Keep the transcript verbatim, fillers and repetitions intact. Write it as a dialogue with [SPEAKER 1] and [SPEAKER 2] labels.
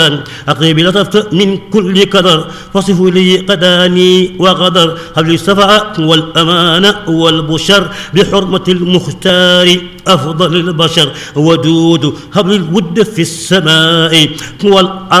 [SPEAKER 1] أقرب لطفت من كل كدر فصف لي قداني وغدر هب لي الصفاء والأمان والبشر بحرمة المختار أفضل البشر ودود هب لي الود في السماء والأرض